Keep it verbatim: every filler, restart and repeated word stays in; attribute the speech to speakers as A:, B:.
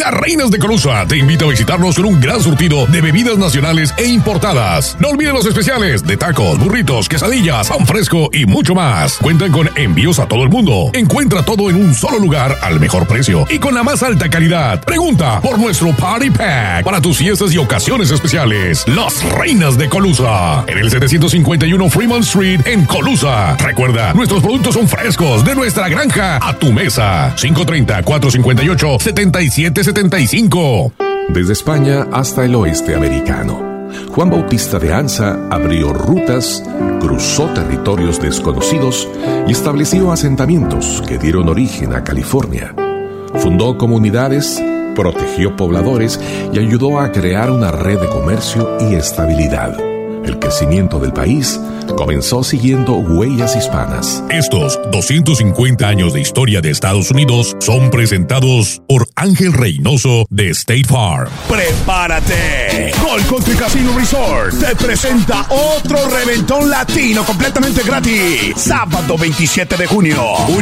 A: Las Reinas de Colusa te invita a visitarnos con un gran surtido de bebidas nacionales e importadas. No olvides los especiales de tacos, burritos, quesadillas, pan fresco y mucho más. Cuentan con envíos a todo el mundo. Encuentra todo en un solo lugar al mejor precio y con la más alta calidad. Pregunta por nuestro Party Pack para tus fiestas y ocasiones especiales. Las Reinas de Colusa, en el setecientos cincuenta y uno Fremont Street en Colusa. Recuerda, nuestros productos son frescos de nuestra granja a tu mesa. cinco tres cero, cuatro cinco ocho, siete siete siete cinco.
B: Desde España hasta el oeste americano, Juan Bautista de Anza abrió rutas, cruzó territorios desconocidos y estableció asentamientos que dieron origen a California. Fundó comunidades, protegió pobladores y ayudó a crear una red de comercio y estabilidad. El crecimiento del país comenzó siguiendo huellas hispanas.
A: Estos doscientos cincuenta años de historia de Estados Unidos son presentados por Ángel Reynoso de State Farm.
C: ¡Prepárate! Gold Country Casino Resort te presenta otro reventón latino completamente gratis. Sábado veintisiete de junio.